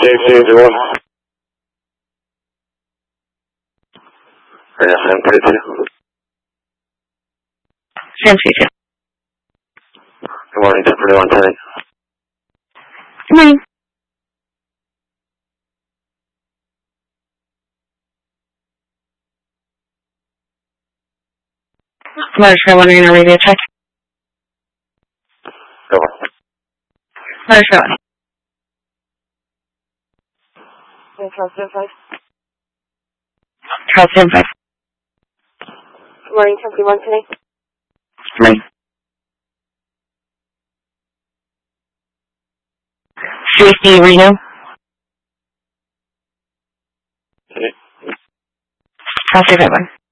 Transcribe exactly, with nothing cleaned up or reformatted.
J C one. Yeah, Sam thirty-two. Sam thirty-two. Good morning, ten forty-one ten. Good morning. Motor wondering a radio check. Go on. Motor one. Charles seven five. Charles seven five. Good morning, ten forty-one today. Good morning. Stacy Reno. Charles seven five one.